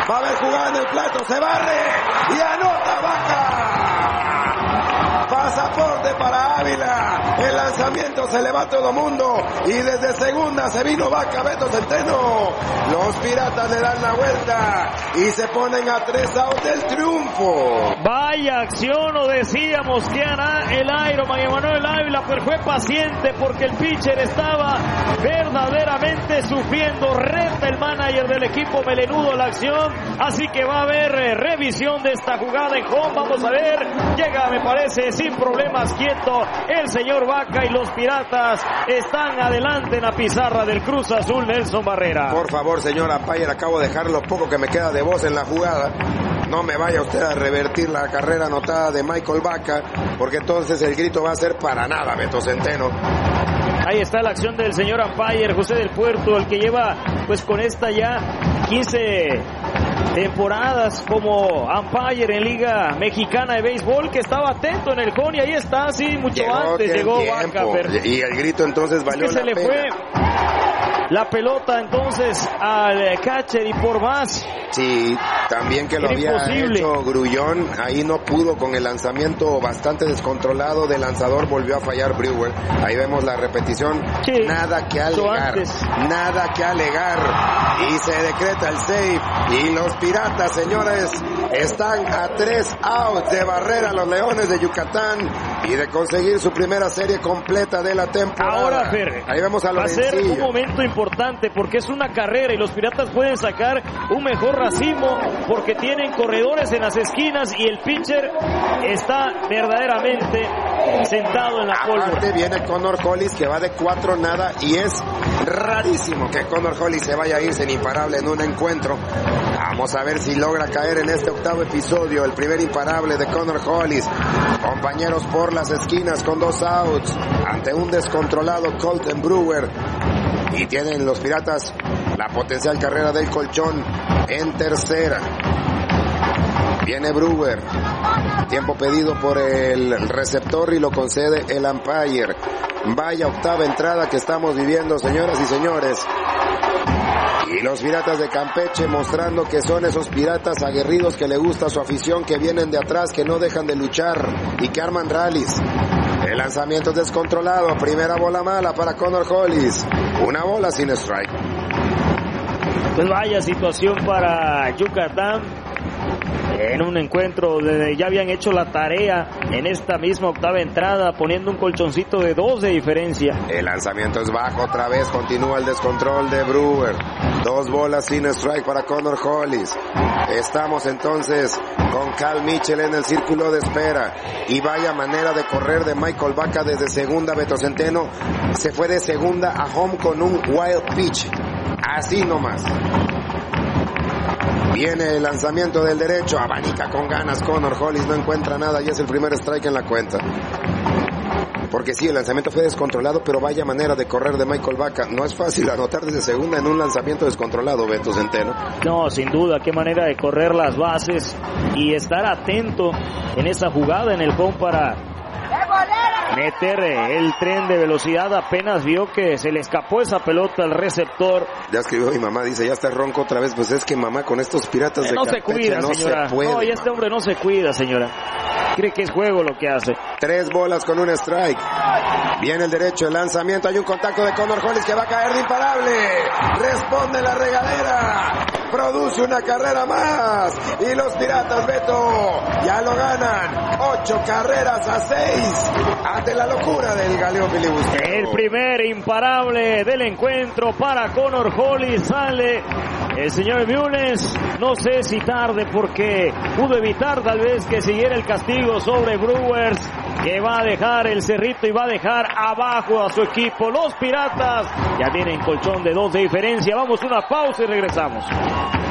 Va a haber jugada en el plato, se barre y anota Vaca. Pasaporte para Ávila. El lanzamiento se le va a todo mundo. Y desde segunda se vino Vaca, Beto Centeno. Los Piratas le dan la vuelta y se ponen a 3 outs del triunfo. Vaya acción, o decíamos que hará el Ironman Emanuel Ávila, pero fue paciente porque el pitcher estaba verdaderamente sufriendo. Reta el manager del equipo melenudo la acción, así que va a haber revisión de esta jugada en home. Vamos a ver, llega, me parece, sin problemas quieto el señor Vaca, y los Piratas están adelante en la pizarra del Cruz Azul. Nelson Barrera. Por favor, señor umpire, acabo de dejar lo poco que me queda de voz en la jugada. No me vaya usted a revertir la carrera anotada de Michael Vaca, porque entonces el grito va a ser para nada, Beto Centeno. Ahí está la acción del señor umpire José del Puerto, el que lleva pues con esta ya 15 temporadas como umpire en Liga Mexicana de Béisbol, que estaba atento en el con, y ahí está, sí, mucho antes llegó Vaca. Y el grito entonces valió la pena. Se le fue la pelota entonces al catcher y por más. Sí, también que lo había hecho Grullón, ahí no pudo con el lanzamiento bastante descontrolado del lanzador, volvió a fallar Brewer. Ahí vemos la repetición, sí, nada que alegar, y se decreta el save, y los Piratas, señores, están a 3 outs de barrer a los Leones de Yucatán y de conseguir su primera serie completa de la temporada. Ahora, Fer, ahí vemos a Lorencillo. Va a ser un momento importante porque es una carrera y los Piratas pueden sacar un mejor racimo porque tienen corredores en las esquinas y el pitcher está verdaderamente sentado en la pólvora. Aparte viene Connor Hollis, que va de 4-0 y es rarísimo que Connor Hollis se vaya a ir sin imparable en un encuentro. Vamos a ver si logra caer en este octavo episodio el primer imparable de Connor Hollis. Compañeros por las esquinas con 2 outs ante un descontrolado Colton Brewer. Y tienen los Piratas la potencial carrera del colchón en tercera. Viene Brewer. Tiempo pedido por el receptor y lo concede el umpire. Vaya octava entrada que estamos viviendo, señoras y señores. Y los Piratas de Campeche mostrando que son esos Piratas aguerridos que le gusta su afición, que vienen de atrás, que no dejan de luchar y que arman rallies. El lanzamiento es descontrolado. Primera bola mala para Connor Hollis. Una bola sin strike. Pues vaya situación para Yucatán. En un encuentro donde ya habían hecho la tarea en esta misma octava entrada, poniendo un colchoncito de 2 de diferencia. El lanzamiento es bajo otra vez, continúa el descontrol de Brewer. 2 bolas sin strike para Connor Hollis. Estamos entonces con Cal Mitchell en el círculo de espera. Y vaya manera de correr de Michael Vaca desde segunda. Beto Centeno se fue de segunda a home con un wild pitch. Así nomás. Viene el lanzamiento del derecho, abanica con ganas Connor Hollis, no encuentra nada y es el primer strike en la cuenta. Porque sí, el lanzamiento fue descontrolado, pero vaya manera de correr de Michael Vaca. No es fácil anotar desde segunda en un lanzamiento descontrolado, Beto Centeno. No, sin duda, qué manera de correr las bases y estar atento en esa jugada en el home para meter el tren de velocidad. Apenas vio que se le escapó esa pelota al receptor. Ya escribió mi mamá, dice, ya está ronco otra vez. Pues es que mamá, con estos Piratas de Campeche se cuida, no señora. Se puede. No, y este hombre no se cuida, señora. Cree que es juego lo que hace. 3 bolas con un strike. Viene el derecho, el lanzamiento. Hay un contacto de Connor Hollis que va a caer de imparable. Responde la regadera. Produce una carrera más. Y los Piratas, Beto, ya lo ganan. 8 carreras a 6. Ante la locura del Galeón filibustero. El primer imparable del encuentro para Connor Hollis. Sale el señor Mullens. No sé si tarde porque pudo evitar tal vez que siguiera el castigo sobre Brewers, que va a dejar el cerrito y va a dejar abajo a su equipo. Los Piratas ya tienen colchón de 2 de diferencia. Vamos a una pausa y regresamos.